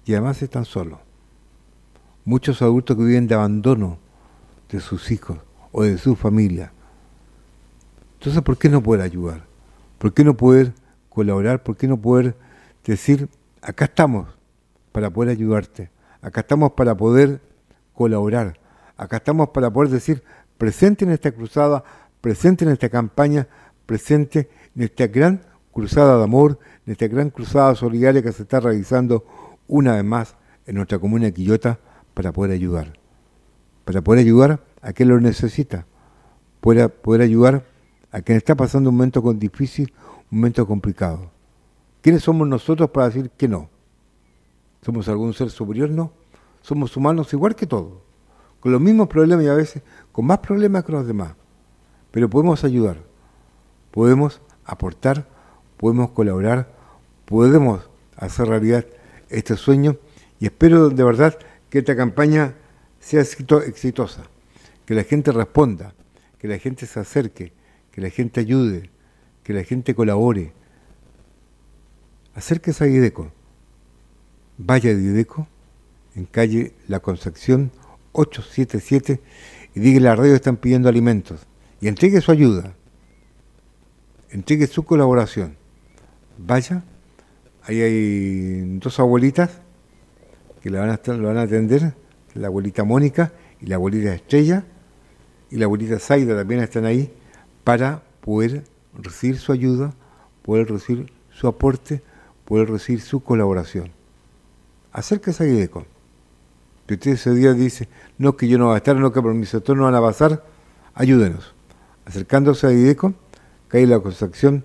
y además están solos. Muchos adultos que viven de abandono de sus hijos o de su familia. Entonces, ¿por qué no poder ayudar? ¿Por qué no poder colaborar? ¿Por qué no poder decir, acá estamos para poder ayudarte? Acá estamos para poder colaborar. Acá estamos para poder decir, presente en esta cruzada, presente en esta campaña, presente en esta gran cruzada de amor, en esta gran cruzada solidaria que se está realizando una vez más en nuestra comuna de Quillota para poder ayudar. Para poder ayudar a quien lo necesita. Poder ayudar a quien está pasando un momento difícil, un momento complicado. ¿Quiénes somos nosotros para decir que no? ¿Somos algún ser superior? No. Somos humanos igual que todos, con los mismos problemas y a veces con más problemas que los demás. Pero podemos ayudar, podemos aportar, podemos colaborar, podemos hacer realidad este sueño y espero de verdad que esta campaña sea exitosa, que la gente responda, que la gente se acerque, que la gente ayude, que la gente colabore. Acérquese a Dideco. Vaya a Dideco, en calle La Concepción 877, y diga la radio están pidiendo alimentos. Y entregue su ayuda, entregue su colaboración. Vaya, ahí hay dos abuelitas que lo van a atender, la abuelita Mónica y la abuelita Estrella, y la abuelita Zaida también están ahí para poder recibir su ayuda, poder recibir su aporte, poder recibir su colaboración. Acérquese a Dideco. Si usted ese día dice, no, que yo no voy a estar, no, que por mi sector no van a pasar, ayúdenos. Acercándose a Dideco, calle La Concepción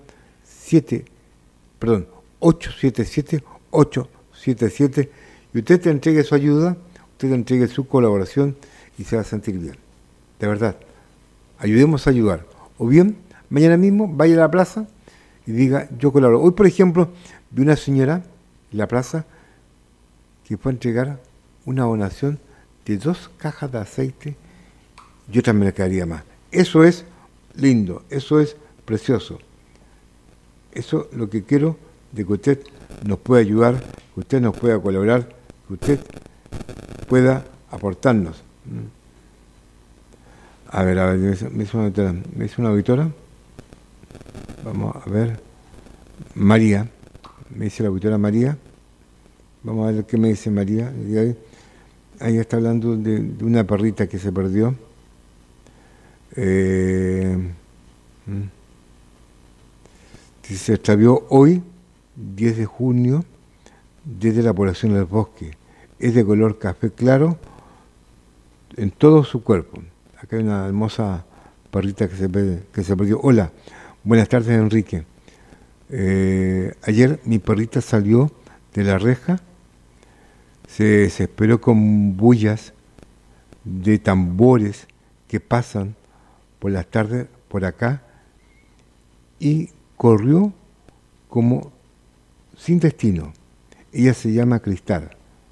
877, y usted te entregue su ayuda, usted te entregue su colaboración y se va a sentir bien. De verdad, ayudemos a ayudar. O bien, mañana mismo vaya a la plaza y diga, yo colaboro. Hoy, por ejemplo, vi una señora en la plaza que fue a entregar una donación de 2 cajas de aceite. Yo también le quedaría más. Eso es lindo, eso es precioso. Eso es lo que quiero, de que usted nos pueda ayudar, que usted nos pueda colaborar, que usted pueda aportarnos. A ver, me hizo una auditora. Vamos a ver. María, me dice la auditora María. Vamos a ver qué me dice María. Ahí está hablando de una perrita que se perdió. Se extravió hoy, 10 de junio, desde la población del Bosque. Es de color café claro en todo su cuerpo. Acá hay una hermosa perrita que se perdió. Hola, buenas tardes, Enrique. Ayer mi perrita salió de la reja, se desesperó con bullas de tambores que pasan por las tardes por acá y corrió como sin destino. Ella se llama Cristal.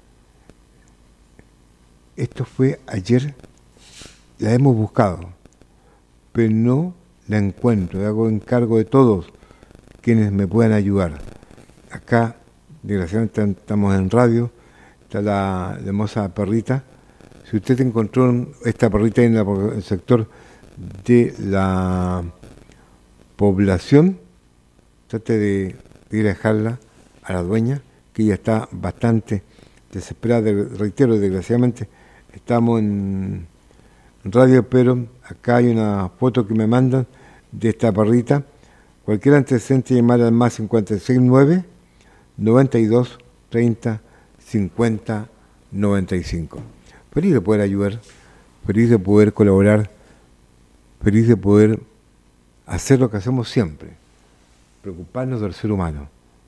Esto fue ayer, la hemos buscado, pero no la encuentro. Hago encargo de todos quienes me puedan ayudar. Acá, desgraciadamente, estamos en radio, está la hermosa perrita. Si usted encontró esta perrita en el sector de la población, trate de ir a dejarla a la dueña, que ella está bastante desesperada. Reitero, desgraciadamente, estamos en radio, pero acá hay una foto que me mandan de esta perrita. Cualquier antecedente, llamar al más 569 92 30 50 95. Feliz de poder ayudar, feliz de poder colaborar, feliz de poder hacer lo que hacemos siempre, preocuparnos del ser humano,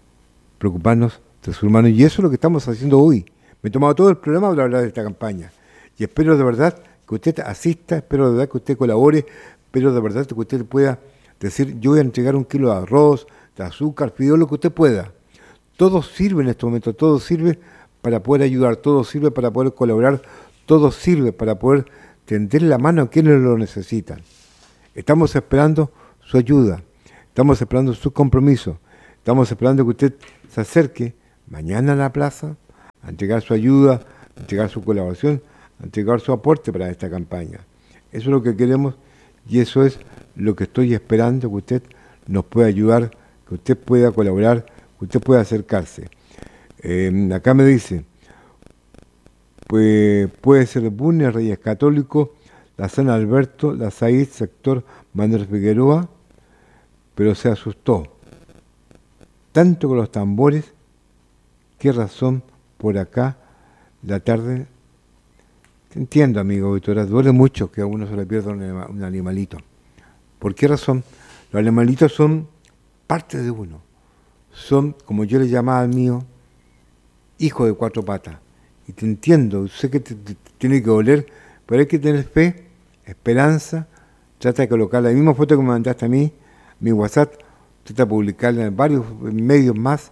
y eso es lo que estamos haciendo hoy. Me he tomado todo el programa para hablar de esta campaña y espero de verdad que usted asista, espero de verdad que usted colabore, espero de verdad que usted pueda decir, yo voy a entregar 1 kilo de arroz, de azúcar, fideo, lo que usted pueda. Todo sirve en este momento, todo sirve para poder ayudar, todo sirve para poder colaborar, todo sirve para poder tender la mano a quienes lo necesitan. Estamos esperando su ayuda, estamos esperando su compromiso, estamos esperando que usted se acerque mañana a la plaza, a entregar su ayuda, a entregar su colaboración, a entregar su aporte para esta campaña. Eso es lo que queremos y eso es lo que estoy esperando, que usted nos pueda ayudar, que usted pueda colaborar, que usted pueda acercarse. Acá me dice, pues puede ser Bunnes, Reyes Católicos, la San Alberto, la Said, sector Manuel Figueroa, pero se asustó tanto con los tambores. ¿Qué razón por acá la tarde? Te entiendo, amigo Víctor, duele mucho que a uno se le pierda un animalito. ¿Por qué razón? Los animalitos son parte de uno. Son, como yo le llamaba al mío, hijo de cuatro patas. Y te entiendo, sé que te tiene que doler, pero hay que tener fe, esperanza. Trata de colocar la misma foto que me mandaste a mí, mi WhatsApp, trata de publicarla en varios medios más,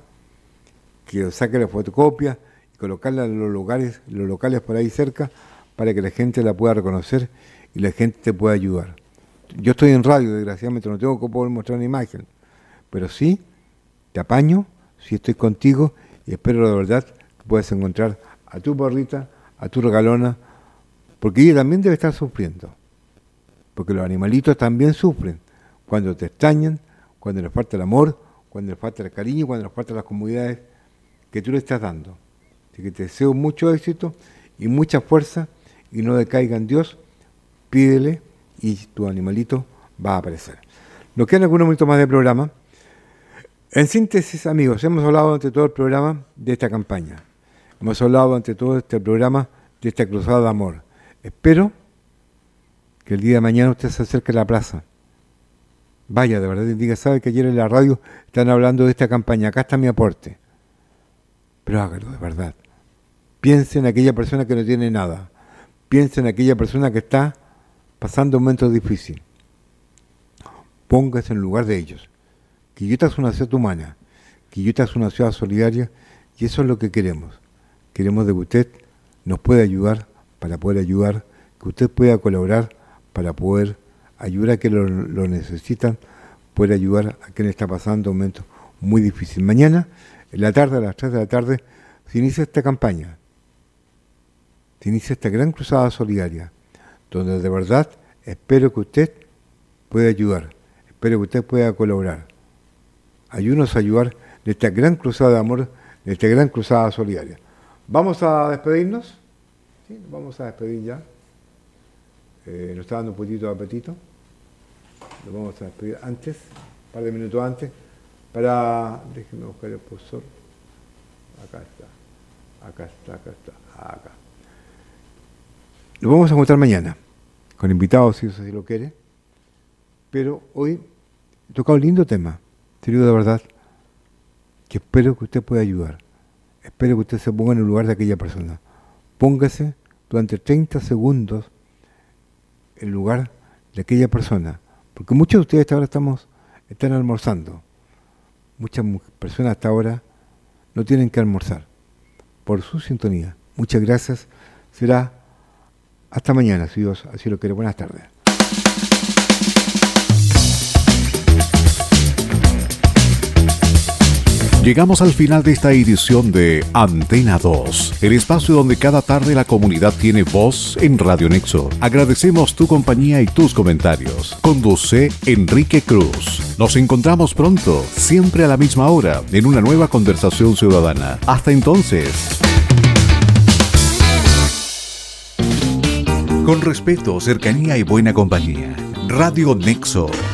que saque la fotocopia y colocarla en los locales por ahí cerca, para que la gente la pueda reconocer y la gente te pueda ayudar. Yo estoy en radio, desgraciadamente no tengo que poder mostrar una imagen, pero sí, te apaño, sí estoy contigo y espero de verdad que puedas encontrar a tu perrita, a tu regalona, porque ella también debe estar sufriendo, porque los animalitos también sufren cuando te extrañan, cuando les falta el amor, cuando les falta el cariño, cuando les faltan las comodidades que tú le estás dando. Así que te deseo mucho éxito y mucha fuerza y no decaiga en Dios, pídele y tu animalito va a aparecer. Nos quedan algunos minutos más de programa. En síntesis, amigos, hemos hablado ante todo el programa de esta campaña. Hemos hablado ante todo este programa de esta cruzada de amor. Espero que el día de mañana usted se acerque a la plaza. Vaya, de verdad, y diga, sabe que ayer en la radio están hablando de esta campaña, acá está mi aporte. Pero hágalo de verdad. Piense en aquella persona que no tiene nada. Piense en aquella persona que está pasando un momento difícil. Póngase en lugar de ellos. Quillota es una ciudad humana. Quillota es una ciudad solidaria y eso es lo que queremos. Queremos de que usted nos pueda ayudar para poder ayudar, que usted pueda colaborar para poder ayudar a quienes lo necesitan, poder ayudar a quien está pasando un momento muy difícil. Mañana, en la tarde, a las 3 de la tarde, se inicia esta campaña. Se inicia esta gran cruzada solidaria, donde de verdad espero que usted pueda ayudar, espero que usted pueda colaborar. Ayúdenos a ayudar de esta gran cruzada de amor, de esta gran cruzada solidaria. ¿Vamos a despedirnos? Sí, vamos a despedir ya. Nos está dando un poquito de apetito. Lo vamos a despedir antes, un par de minutos antes, para... Déjenme buscar el cursor. Acá está. Nos vamos a juntar mañana, con invitados, si usted lo quiere. Pero hoy he tocado un lindo tema. Te digo de verdad, que espero que usted pueda ayudar. Espero que usted se ponga en el lugar de aquella persona. Póngase durante 30 segundos en el lugar de aquella persona. Porque muchos de ustedes hasta ahora están almorzando. Muchas personas hasta ahora no tienen que almorzar. Por su sintonía. Muchas gracias. Será hasta mañana, si Dios así lo quiere. Buenas tardes. Llegamos al final de esta edición de Antena 2, el espacio donde cada tarde la comunidad tiene voz en Radio Nexo. Agradecemos tu compañía y tus comentarios. Conduce Enrique Cruz. Nos encontramos pronto, siempre a la misma hora, en una nueva conversación ciudadana. Hasta entonces. Con respeto, cercanía y buena compañía. Radio Nexo.